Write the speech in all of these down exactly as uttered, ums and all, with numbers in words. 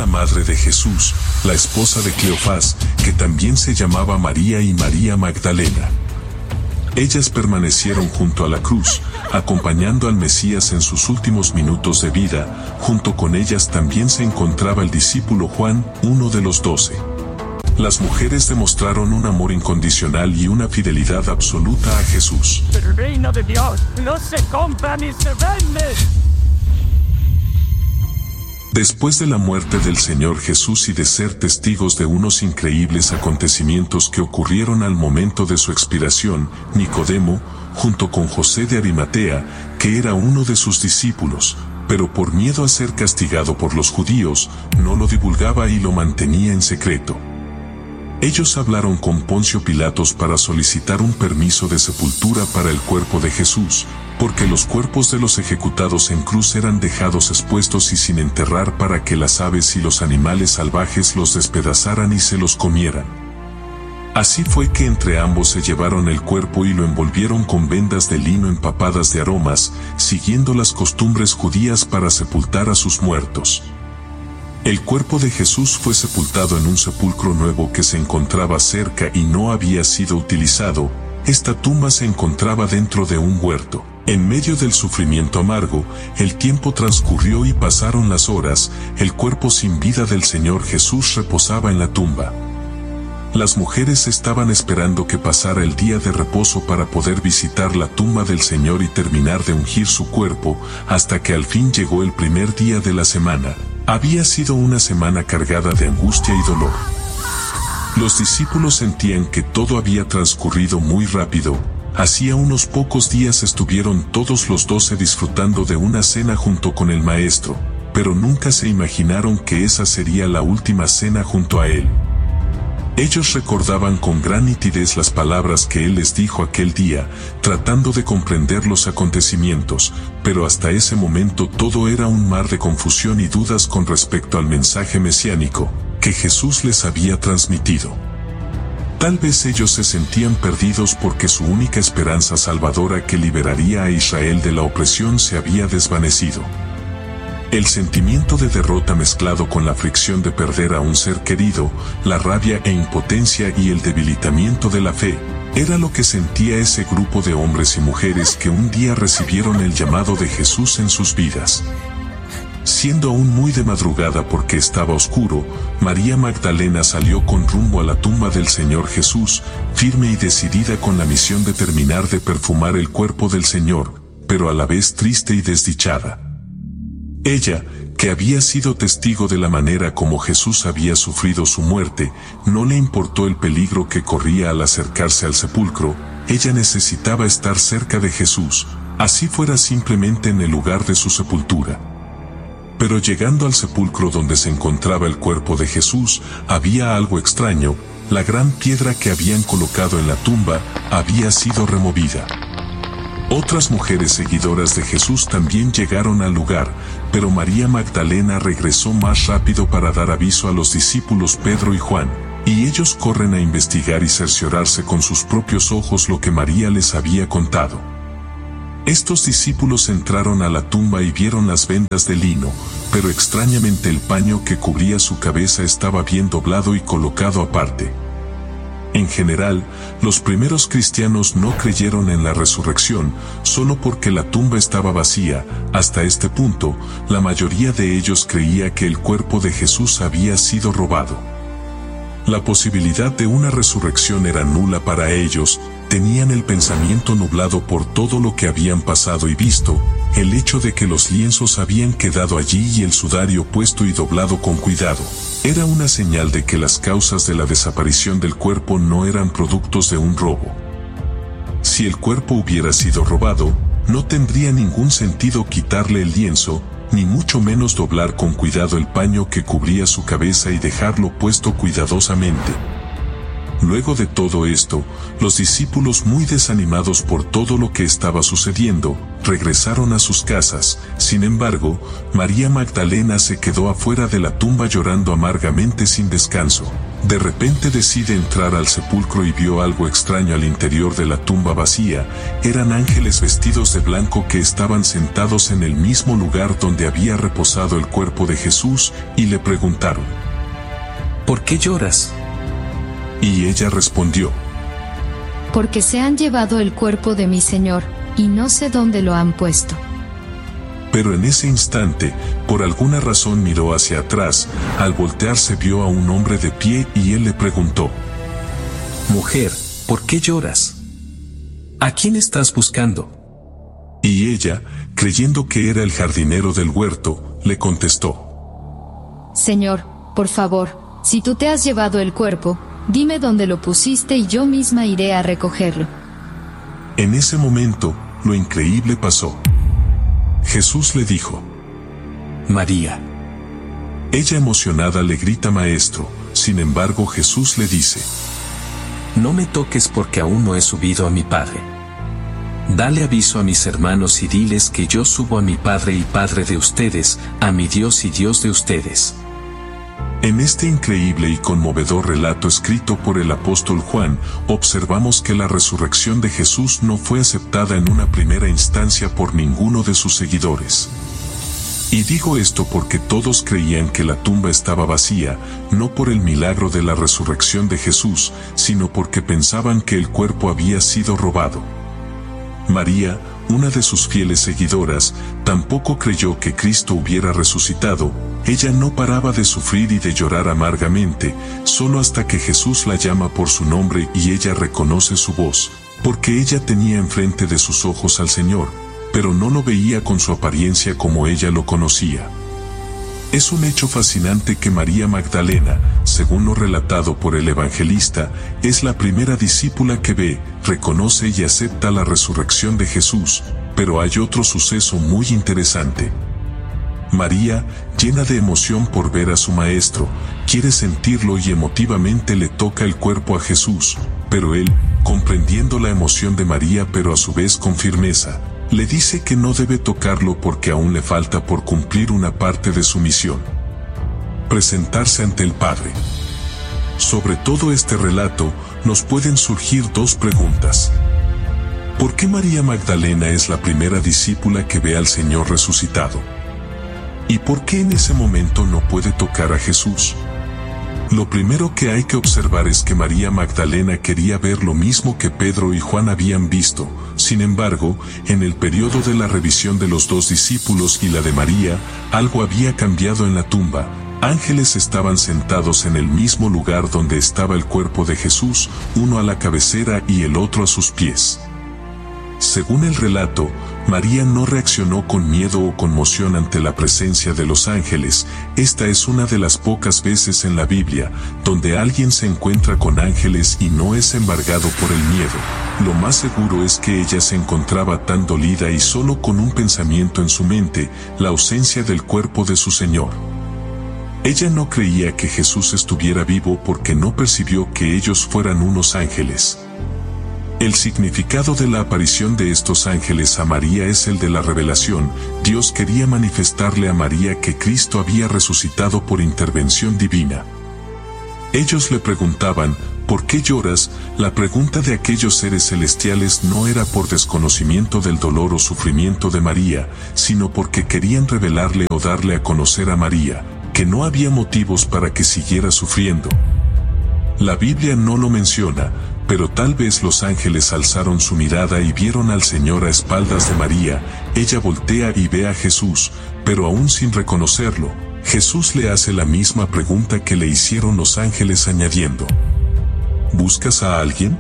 madre de Jesús, la esposa de Cleofás, que también se llamaba María, y María Magdalena. Ellas permanecieron junto a la cruz, acompañando al Mesías en sus últimos minutos de vida. Junto con ellas también se encontraba el discípulo Juan, uno de los doce. Las mujeres demostraron un amor incondicional y una fidelidad absoluta a Jesús. El reino de Dios no se compra ni se vende. Después de la muerte del Señor Jesús y de ser testigos de unos increíbles acontecimientos que ocurrieron al momento de su expiración, Nicodemo, junto con José de Arimatea, que era uno de sus discípulos, pero por miedo a ser castigado por los judíos, no lo divulgaba y lo mantenía en secreto. Ellos hablaron con Poncio Pilatos para solicitar un permiso de sepultura para el cuerpo de Jesús, porque los cuerpos de los ejecutados en cruz eran dejados expuestos y sin enterrar para que las aves y los animales salvajes los despedazaran y se los comieran. Así fue que entre ambos se llevaron el cuerpo y lo envolvieron con vendas de lino empapadas de aromas, siguiendo las costumbres judías para sepultar a sus muertos. El cuerpo de Jesús fue sepultado en un sepulcro nuevo que se encontraba cerca y no había sido utilizado. Esta tumba se encontraba dentro de un huerto. En medio del sufrimiento amargo, el tiempo transcurrió y pasaron las horas. El cuerpo sin vida del Señor Jesús reposaba en la tumba. Las mujeres estaban esperando que pasara el día de reposo para poder visitar la tumba del Señor y terminar de ungir su cuerpo, hasta que al fin llegó el primer día de la semana. Había sido una semana cargada de angustia y dolor. Los discípulos sentían que todo había transcurrido muy rápido. Hacía unos pocos días estuvieron todos los doce disfrutando de una cena junto con el Maestro, pero nunca se imaginaron que esa sería la última cena junto a él. Ellos recordaban con gran nitidez las palabras que él les dijo aquel día, tratando de comprender los acontecimientos, pero hasta ese momento todo era un mar de confusión y dudas con respecto al mensaje mesiánico que Jesús les había transmitido. Tal vez ellos se sentían perdidos porque su única esperanza salvadora que liberaría a Israel de la opresión se había desvanecido. El sentimiento de derrota mezclado con la fricción de perder a un ser querido, la rabia e impotencia y el debilitamiento de la fe, era lo que sentía ese grupo de hombres y mujeres que un día recibieron el llamado de Jesús en sus vidas. Siendo aún muy de madrugada porque estaba oscuro, María Magdalena salió con rumbo a la tumba del Señor Jesús, firme y decidida con la misión de terminar de perfumar el cuerpo del Señor, pero a la vez triste y desdichada. Ella, que había sido testigo de la manera como Jesús había sufrido su muerte, no le importó el peligro que corría al acercarse al sepulcro. Ella necesitaba estar cerca de Jesús, así fuera simplemente en el lugar de su sepultura. Pero llegando al sepulcro donde se encontraba el cuerpo de Jesús, había algo extraño. La gran piedra que habían colocado en la tumba había sido removida. Otras mujeres seguidoras de Jesús también llegaron al lugar, pero María Magdalena regresó más rápido para dar aviso a los discípulos Pedro y Juan, y ellos corren a investigar y cerciorarse con sus propios ojos lo que María les había contado. Estos discípulos entraron a la tumba y vieron las vendas de lino, pero extrañamente el paño que cubría su cabeza estaba bien doblado y colocado aparte. En general, los primeros cristianos no creyeron en la resurrección, solo porque la tumba estaba vacía. Hasta este punto, la mayoría de ellos creía que el cuerpo de Jesús había sido robado. La posibilidad de una resurrección era nula para ellos. Tenían el pensamiento nublado por todo lo que habían pasado y visto, el hecho de que los lienzos habían quedado allí y el sudario puesto y doblado con cuidado. Era una señal de que las causas de la desaparición del cuerpo no eran productos de un robo. Si el cuerpo hubiera sido robado, no tendría ningún sentido quitarle el lienzo, ni mucho menos doblar con cuidado el paño que cubría su cabeza y dejarlo puesto cuidadosamente. Luego de todo esto, los discípulos, muy desanimados por todo lo que estaba sucediendo, regresaron a sus casas. Sin embargo, María Magdalena se quedó afuera de la tumba llorando amargamente sin descanso. De repente decide entrar al sepulcro y vio algo extraño al interior de la tumba vacía. Eran ángeles vestidos de blanco que estaban sentados en el mismo lugar donde había reposado el cuerpo de Jesús, y le preguntaron: ¿por qué lloras? Y ella respondió: porque se han llevado el cuerpo de mi Señor, y no sé dónde lo han puesto. Pero en ese instante, por alguna razón miró hacia atrás. Al voltearse vio a un hombre de pie y él le preguntó: mujer, ¿por qué lloras? ¿A quién estás buscando? Y ella, creyendo que era el jardinero del huerto, le contestó: Señor, por favor, si tú te has llevado el cuerpo, dime dónde lo pusiste y yo misma iré a recogerlo. En ese momento, lo increíble pasó. Jesús le dijo: María. Ella emocionada le grita: Maestro. Sin embargo, Jesús le dice: no me toques porque aún no he subido a mi Padre. Dale aviso a mis hermanos y diles que yo subo a mi Padre y Padre de ustedes, a mi Dios y Dios de ustedes. En este increíble y conmovedor relato escrito por el apóstol Juan, observamos que la resurrección de Jesús no fue aceptada en una primera instancia por ninguno de sus seguidores. Y digo esto porque todos creían que la tumba estaba vacía, no por el milagro de la resurrección de Jesús, sino porque pensaban que el cuerpo había sido robado. María, una de sus fieles seguidoras, tampoco creyó que Cristo hubiera resucitado. Ella no paraba de sufrir y de llorar amargamente, solo hasta que Jesús la llama por su nombre y ella reconoce su voz, porque ella tenía enfrente de sus ojos al Señor, pero no lo veía con su apariencia como ella lo conocía. Es un hecho fascinante que María Magdalena, según lo relatado por el evangelista, es la primera discípula que ve, reconoce y acepta la resurrección de Jesús, pero hay otro suceso muy interesante. María, llena de emoción por ver a su maestro, quiere sentirlo y emotivamente le toca el cuerpo a Jesús, pero él, comprendiendo la emoción de María pero a su vez con firmeza, le dice que no debe tocarlo porque aún le falta por cumplir una parte de su misión: presentarse ante el Padre. Sobre todo este relato, nos pueden surgir dos preguntas. ¿Por qué María Magdalena es la primera discípula que ve al Señor resucitado? ¿Y por qué en ese momento no puede tocar a Jesús? Lo primero que hay que observar es que María Magdalena quería ver lo mismo que Pedro y Juan habían visto. Sin embargo, en el periodo de la revisión de los dos discípulos y la de María, algo había cambiado en la tumba. Ángeles estaban sentados en el mismo lugar donde estaba el cuerpo de Jesús, uno a la cabecera y el otro a sus pies. Según el relato, María no reaccionó con miedo o conmoción ante la presencia de los ángeles. Esta es una de las pocas veces en la Biblia donde alguien se encuentra con ángeles y no es embargado por el miedo. Lo más seguro es que ella se encontraba tan dolida y solo con un pensamiento en su mente: la ausencia del cuerpo de su Señor. Ella no creía que Jesús estuviera vivo porque no percibió que ellos fueran unos ángeles. El significado de la aparición de estos ángeles a María es el de la revelación. Dios quería manifestarle a María que Cristo había resucitado por intervención divina. Ellos le preguntaban: ¿por qué lloras? La pregunta de aquellos seres celestiales no era por desconocimiento del dolor o sufrimiento de María, sino porque querían revelarle o darle a conocer a María que no había motivos para que siguiera sufriendo. La Biblia no lo menciona, pero tal vez los ángeles alzaron su mirada y vieron al Señor a espaldas de María. Ella voltea y ve a Jesús, pero aún sin reconocerlo, Jesús le hace la misma pregunta que le hicieron los ángeles añadiendo: ¿buscas a alguien?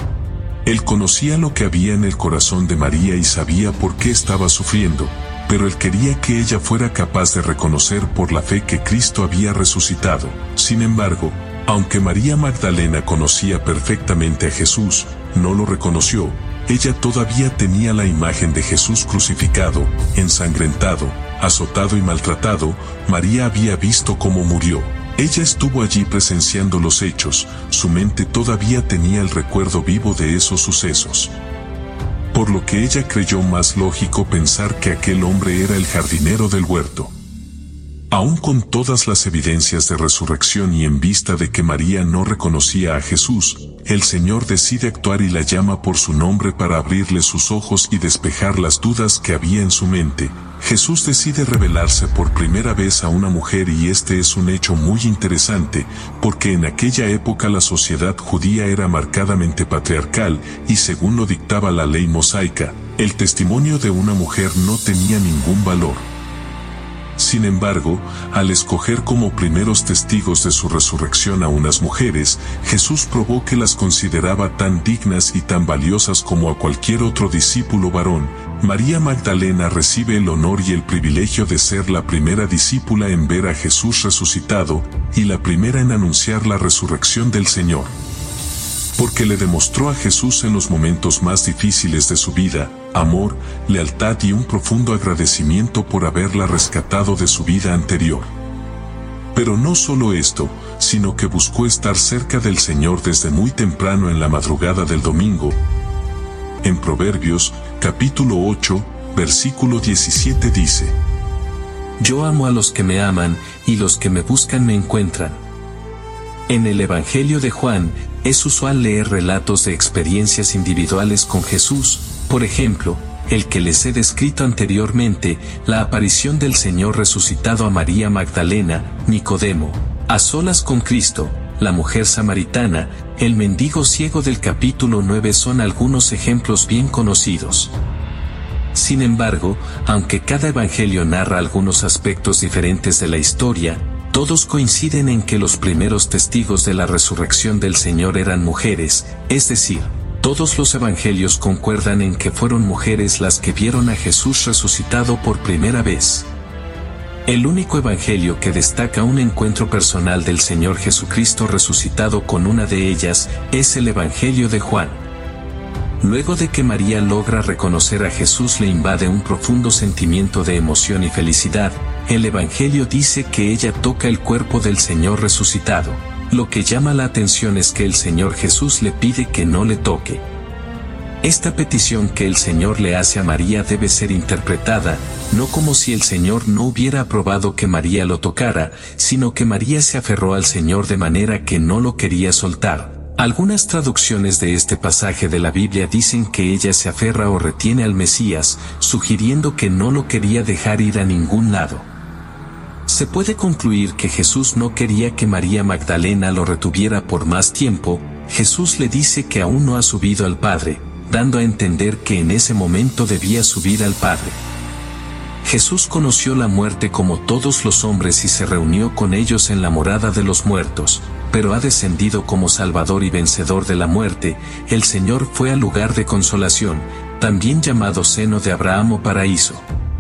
Él conocía lo que había en el corazón de María y sabía por qué estaba sufriendo, pero él quería que ella fuera capaz de reconocer por la fe que Cristo había resucitado. Sin embargo, aunque María Magdalena conocía perfectamente a Jesús, no lo reconoció. Ella todavía tenía la imagen de Jesús crucificado, ensangrentado, azotado y maltratado. María había visto cómo murió. Ella estuvo allí presenciando los hechos. Su mente todavía tenía el recuerdo vivo de esos sucesos. Por lo que ella creyó más lógico pensar que aquel hombre era el jardinero del huerto. Aún con todas las evidencias de resurrección y en vista de que María no reconocía a Jesús, el Señor decide actuar y la llama por su nombre para abrirle sus ojos y despejar las dudas que había en su mente. Jesús decide revelarse por primera vez a una mujer y este es un hecho muy interesante, porque en aquella época la sociedad judía era marcadamente patriarcal y según lo dictaba la ley mosaica, el testimonio de una mujer no tenía ningún valor. Sin embargo, al escoger como primeros testigos de su resurrección a unas mujeres, Jesús probó que las consideraba tan dignas y tan valiosas como a cualquier otro discípulo varón. María Magdalena recibe el honor y el privilegio de ser la primera discípula en ver a Jesús resucitado, y la primera en anunciar la resurrección del Señor. Porque le demostró a Jesús en los momentos más difíciles de su vida, amor, lealtad y un profundo agradecimiento por haberla rescatado de su vida anterior. Pero no solo esto, sino que buscó estar cerca del Señor desde muy temprano en la madrugada del domingo. En Proverbios, capítulo ocho, versículo diecisiete dice: Yo amo a los que me aman, y los que me buscan me encuentran. En el Evangelio de Juan, es usual leer relatos de experiencias individuales con Jesús, por ejemplo, el que les he descrito anteriormente, la aparición del Señor resucitado a María Magdalena, Nicodemo, a solas con Cristo, la mujer samaritana, el mendigo ciego del capítulo nueve son algunos ejemplos bien conocidos. Sin embargo, aunque cada evangelio narra algunos aspectos diferentes de la historia, todos coinciden en que los primeros testigos de la resurrección del Señor eran mujeres, es decir, todos los evangelios concuerdan en que fueron mujeres las que vieron a Jesús resucitado por primera vez. El único evangelio que destaca un encuentro personal del Señor Jesucristo resucitado con una de ellas es el Evangelio de Juan. Luego de que María logra reconocer a Jesús, le invade un profundo sentimiento de emoción y felicidad. El Evangelio dice que ella toca el cuerpo del Señor resucitado. Lo que llama la atención es que el Señor Jesús le pide que no le toque. Esta petición que el Señor le hace a María debe ser interpretada, no como si el Señor no hubiera aprobado que María lo tocara, sino que María se aferró al Señor de manera que no lo quería soltar. Algunas traducciones de este pasaje de la Biblia dicen que ella se aferra o retiene al Mesías, sugiriendo que no lo quería dejar ir a ningún lado. Se puede concluir que Jesús no quería que María Magdalena lo retuviera por más tiempo. Jesús le dice que aún no ha subido al Padre, dando a entender que en ese momento debía subir al Padre. Jesús conoció la muerte como todos los hombres y se reunió con ellos en la morada de los muertos, pero ha descendido como Salvador y vencedor de la muerte. El Señor fue al lugar de consolación, también llamado seno de Abraham o paraíso.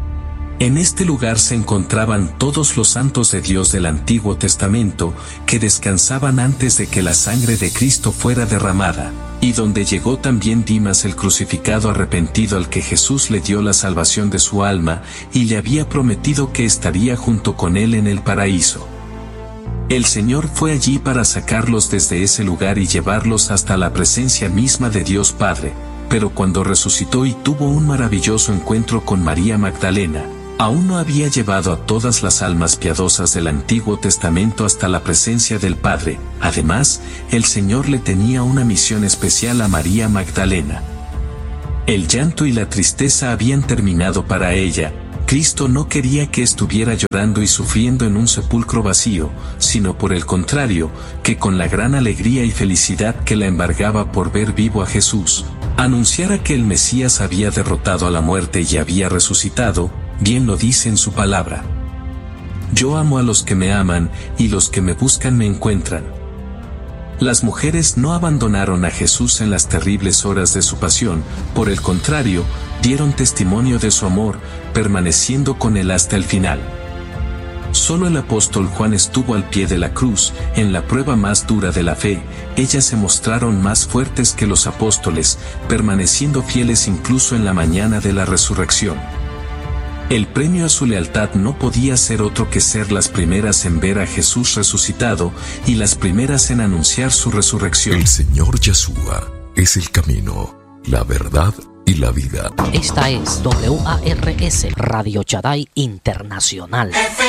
En este lugar se encontraban todos los santos de Dios del Antiguo Testamento, que descansaban antes de que la sangre de Cristo fuera derramada, y donde llegó también Dimas el crucificado arrepentido al que Jesús le dio la salvación de su alma, y le había prometido que estaría junto con él en el paraíso. El Señor fue allí para sacarlos desde ese lugar y llevarlos hasta la presencia misma de Dios Padre, pero cuando resucitó y tuvo un maravilloso encuentro con María Magdalena, aún no había llevado a todas las almas piadosas del Antiguo Testamento hasta la presencia del Padre. Además, el Señor le tenía una misión especial a María Magdalena. El llanto y la tristeza habían terminado para ella. Cristo no quería que estuviera llorando y sufriendo en un sepulcro vacío, sino por el contrario, que con la gran alegría y felicidad que la embargaba por ver vivo a Jesús, anunciara que el Mesías había derrotado a la muerte y había resucitado. Bien lo dice en su palabra. Yo amo a los que me aman, y los que me buscan me encuentran. Las mujeres no abandonaron a Jesús en las terribles horas de su pasión, por el contrario, dieron testimonio de su amor, permaneciendo con él hasta el final. Solo el apóstol Juan estuvo al pie de la cruz, en la prueba más dura de la fe. Ellas se mostraron más fuertes que los apóstoles, permaneciendo fieles incluso en la mañana de la resurrección. El premio a su lealtad no podía ser otro que ser las primeras en ver a Jesús resucitado y las primeras en anunciar su resurrección. El Señor Yeshua es el camino, la verdad y la vida. Esta es W A R S Radio Shaddai Internacional.